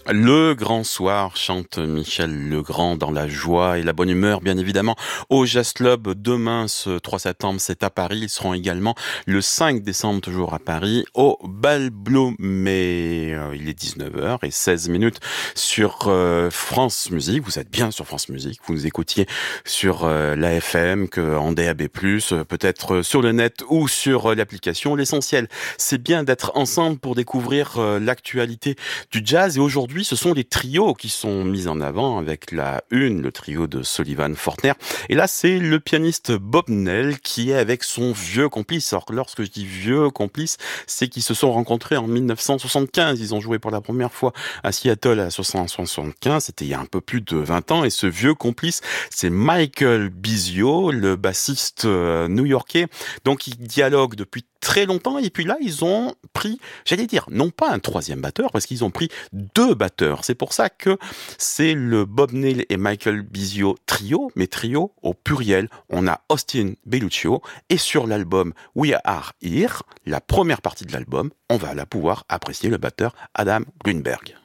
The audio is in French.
Le grand soir, chante Michel Legrand dans la joie et la bonne humeur, bien évidemment, au Jazz Club. Demain, ce 3 septembre, c'est à Paris. Ils seront également le 5 décembre, toujours à Paris, au Bal Mais il est 19h16 sur France Musique. Vous êtes bien sur France Musique. Vous nous écoutiez sur la FM, en DAB+, peut-être sur le net ou sur l'application. L'essentiel, c'est bien d'être ensemble pour découvrir l'actualité du jazz. Et aujourd'hui, ce sont les trios qui sont mis en avant avec le trio de Sullivan Fortner. Et là, c'est le pianiste Bob Nell qui est avec son vieux complice. Alors, lorsque je dis vieux complice, c'est qu'ils se sont rencontrés en 1975. Ils ont joué pour la première fois à Seattle à 1975. C'était il y a un peu plus de 20 ans. Et ce vieux complice, c'est Michael Bisio, le bassiste new-yorkais. Donc, ils dialoguent depuis très longtemps, et puis là, ils ont pris, j'allais dire, non pas un troisième batteur, parce qu'ils ont pris deux batteurs. C'est pour ça que c'est le Bob Nell et Michael Bisio trio, mais trio au pluriel. On a Austin Belluccio, et sur l'album We Are Here, la première partie de l'album, on va là pouvoir apprécier le batteur Adam Greenberg.